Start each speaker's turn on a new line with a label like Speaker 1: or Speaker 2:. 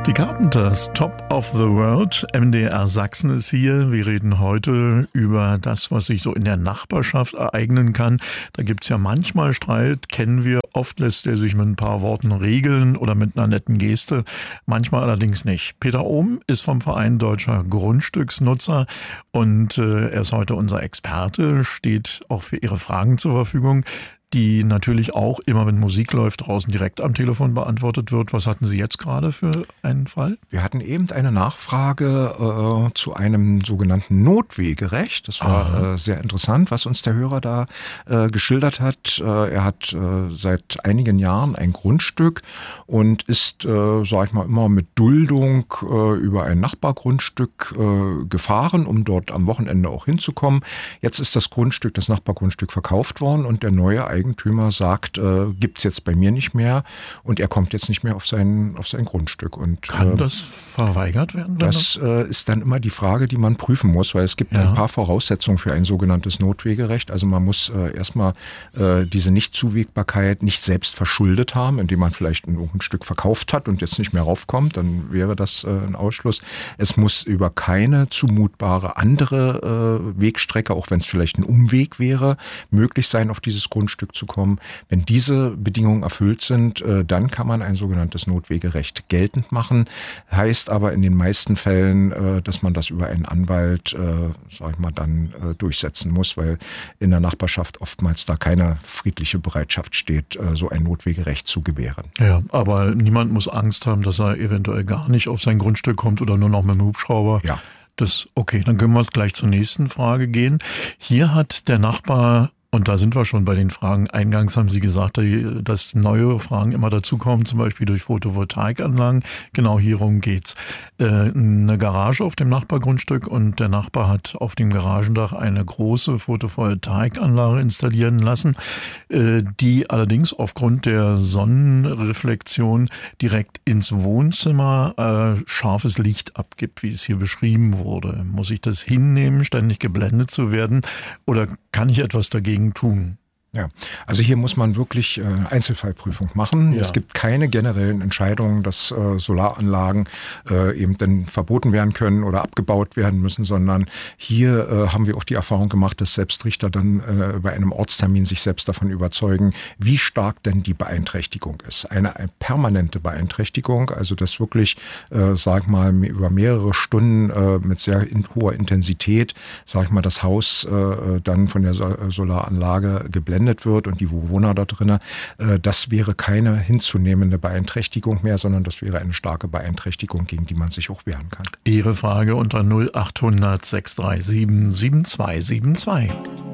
Speaker 1: Die Carpenters, Top of the World, MDR Sachsen ist hier. Wir reden heute über das, was sich so in der Nachbarschaft ereignen kann. Da gibt's ja manchmal Streit, kennen wir. Oft lässt er sich mit ein paar Worten regeln oder mit einer netten Geste, manchmal allerdings nicht. Peter Ohm ist vom Verein Deutscher Grundstücksnutzer und er ist heute unser Experte, steht auch für Ihre Fragen zur Verfügung, die natürlich auch immer, wenn Musik läuft, draußen direkt am Telefon beantwortet wird. Was hatten Sie jetzt gerade für einen Fall?
Speaker 2: Wir hatten eben eine Nachfrage zu einem sogenannten Notwegerecht. Das war sehr interessant, was uns der Hörer da geschildert hat. Er hat seit einigen Jahren ein Grundstück und ist, sag ich mal, immer mit Duldung über ein Nachbargrundstück gefahren, um dort am Wochenende auch hinzukommen. Jetzt ist das Nachbargrundstück verkauft worden und der neue Eigentümer sagt, gibt's jetzt bei mir nicht mehr und er kommt jetzt nicht mehr auf sein Grundstück. Und
Speaker 1: kann das verweigert werden?
Speaker 2: Das ist dann immer die Frage, die man prüfen muss, weil es gibt ein paar Voraussetzungen für ein sogenanntes Notwegerecht. Also man muss erstmal diese Nichtzuwägbarkeit nicht selbst verschuldet haben, indem man vielleicht ein Stück verkauft hat und jetzt nicht mehr raufkommt, dann wäre das ein Ausschluss. Es muss über keine zumutbare andere Wegstrecke, auch wenn es vielleicht ein Umweg wäre, möglich sein, auf dieses Grundstück zu kommen. Wenn diese Bedingungen erfüllt sind, dann kann man ein sogenanntes Notwegerecht geltend machen. Heißt aber in den meisten Fällen, dass man das über einen Anwalt, dann durchsetzen muss, weil in der Nachbarschaft oftmals da keine friedliche Bereitschaft steht, so ein Notwegerecht zu gewähren.
Speaker 1: Ja, aber niemand muss Angst haben, dass er eventuell gar nicht auf sein Grundstück kommt oder nur noch mit dem Hubschrauber.
Speaker 2: Ja.
Speaker 1: Okay, dann können wir gleich zur nächsten Frage gehen. Hier hat der Nachbar, und da sind wir schon bei den Fragen. Eingangs haben Sie gesagt, dass neue Fragen immer dazukommen, zum Beispiel durch Photovoltaikanlagen. Genau hierum geht's. Eine Garage auf dem Nachbargrundstück und der Nachbar hat auf dem Garagendach eine große Photovoltaikanlage installieren lassen, die allerdings aufgrund der Sonnenreflexion direkt ins Wohnzimmer scharfes Licht abgibt, wie es hier beschrieben wurde. Muss ich das hinnehmen, ständig geblendet zu werden, oder kann ich etwas dagegen tun?
Speaker 2: Ja, also hier muss man wirklich Einzelfallprüfung machen. Ja. Es gibt keine generellen Entscheidungen, dass Solaranlagen eben dann verboten werden können oder abgebaut werden müssen, sondern hier haben wir auch die Erfahrung gemacht, dass Selbstrichter dann bei einem Ortstermin sich selbst davon überzeugen, wie stark denn die Beeinträchtigung ist. Eine permanente Beeinträchtigung, also das wirklich, über mehrere Stunden mit sehr hoher Intensität, das Haus dann von der Solaranlage geblendet wird und die Bewohner da drinnen, das wäre keine hinzunehmende Beeinträchtigung mehr, sondern das wäre eine starke Beeinträchtigung, gegen die man sich auch wehren kann.
Speaker 1: Ihre Frage unter 0800 637 7272.